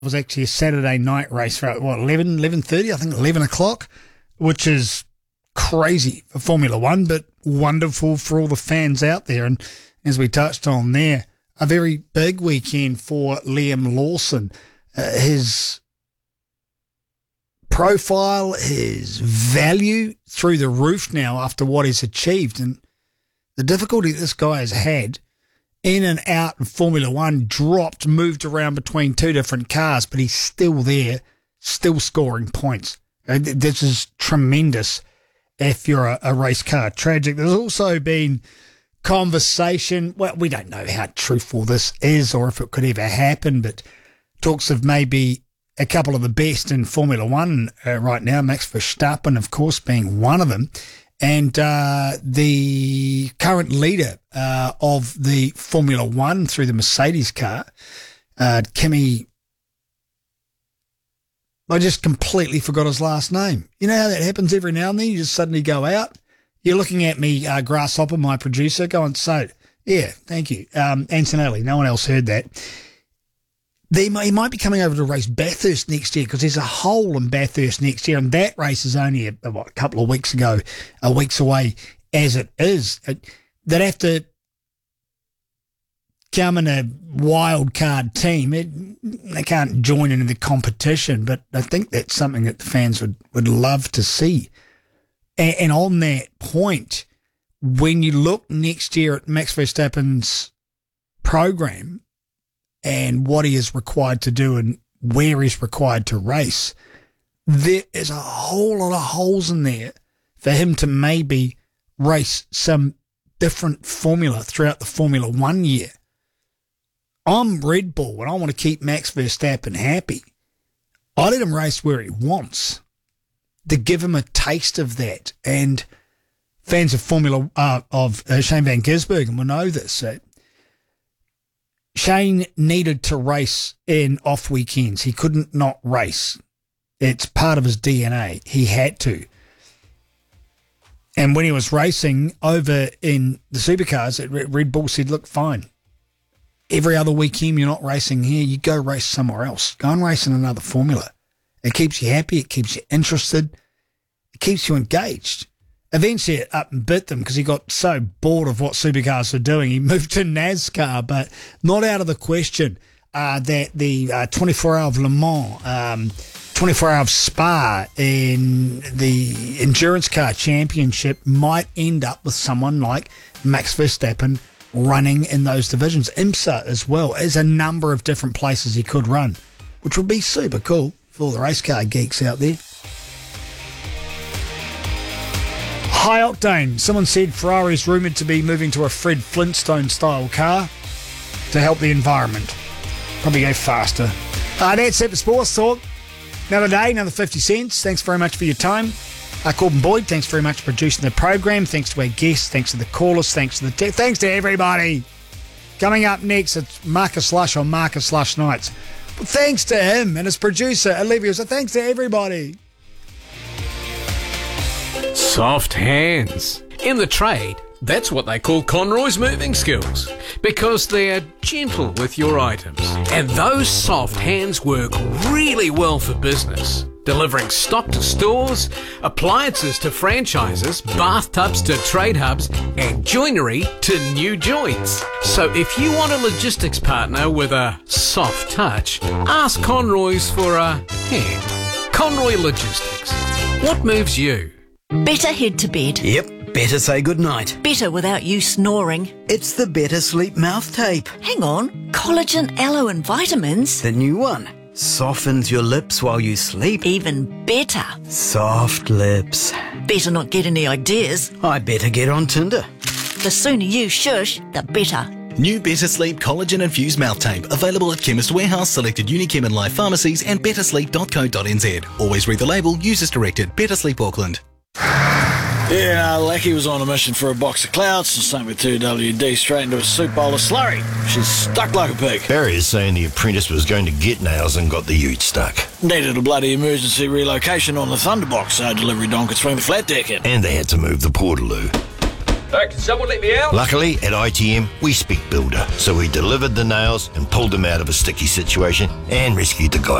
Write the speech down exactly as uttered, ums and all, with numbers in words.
It was actually a Saturday night race for, what, eleven, eleven thirty, I think eleven o'clock, which is crazy for Formula One, but wonderful for all the fans out there. And as we touched on there, a very big weekend for Liam Lawson. Uh, his profile, his value through the roof now after what he's achieved. And the difficulty this guy has had in and out of Formula One, dropped, moved around between two different cars, but he's still there, still scoring points. And this is tremendous if you're a, a race car. Tragic. There's also been conversation, well, we don't know how truthful this is or if it could ever happen, but talks of maybe a couple of the best in Formula One uh, right now, Max Verstappen, of course, being one of them. And uh, the current leader uh, of the Formula One through the Mercedes car, uh, Kimi, I just completely forgot his last name. You know how that happens every now and then? You just suddenly go out. You're looking at me, uh, Grasshopper, my producer, going, so, yeah, thank you. Um, Antonelli, no one else heard that. They may, he might be coming over to race Bathurst next year because there's a hole in Bathurst next year, and that race is only a, what, a couple of weeks ago, uh, weeks away as it is. Uh, they'd have to come in a wild card team. It, they can't join in the competition, but I think that's something that the fans would, would love to see. And, and on that point, when you look next year at Max Verstappen's program, and what he is required to do and where he's required to race, there is a whole lot of holes in there for him to maybe race some different formula throughout the Formula One year. I'm Red Bull and I want to keep Max Verstappen happy. I let him race where he wants to give him a taste of that. And fans of Formula uh, of uh, Shane Van Gisbergen will know this. Uh, Shane needed to race in off weekends. He couldn't not race. It's part of his D N A. He had to. And when he was racing over in the supercars, Red Bull said, look, fine. Every other weekend you're not racing here, you go race somewhere else. Go and race in another formula. It keeps you happy. It keeps you interested. It keeps you engaged. Eventually it up and bit them because he got so bored of what supercars were doing. He moved to NASCAR, but not out of the question uh, that the uh, twenty-four hour of Le Mans, um, twenty-four hour of Spa in the Endurance Car Championship might end up with someone like Max Verstappen running in those divisions. IMSA as well. There's a number of different places he could run, which would be super cool for all the race car geeks out there. High octane. Someone said Ferrari's rumoured to be moving to a Fred Flintstone-style car to help the environment. Probably go faster. Uh, that's it for Sports Talk. Another day, another fifty cents. Thanks very much for your time. Uh, Corbin Boyd, thanks very much for producing the program. Thanks to our guests. Thanks to the callers. Thanks to the te- thanks to everybody. Coming up next, it's Marcus Lush on Marcus Lush Nights. But thanks to him and his producer, Olivia. So thanks to everybody. Soft hands. In the trade, that's what they call Conroy's moving skills, because they're gentle with your items. And those soft hands work really well for business, delivering stock to stores, appliances to franchises, bathtubs to trade hubs, and joinery to new joints. So if you want a logistics partner with a soft touch, ask Conroy's for a hand. Conroy Logistics. What moves you? Better head to bed. Yep, better say goodnight. Better without you snoring. It's the Better Sleep mouth tape. Hang on, collagen, aloe and vitamins. The new one. Softens your lips while you sleep. Even better. Soft lips. Better not get any ideas. I better get on Tinder. The sooner you shush, the better. New Better Sleep Collagen Infused Mouth Tape. Available at Chemist Warehouse, selected Unichem and Life pharmacies and better sleep dot co dot n z. Always read the label. Use as directed. Better Sleep Auckland. Yeah, Lackey was on a mission for a box of clouds and sent with two W D straight into a soup bowl of slurry. She's stuck like a pig. Barry is saying the apprentice was going to get nails and got the ute stuck. Needed a bloody emergency relocation on the Thunderbox, so delivery don could swing the flat deck in. And they had to move the Portaloo. Uh, can someone let me out? Luckily, at I T M, we speak builder, so we delivered the nails and pulled him out of a sticky situation and rescued the guy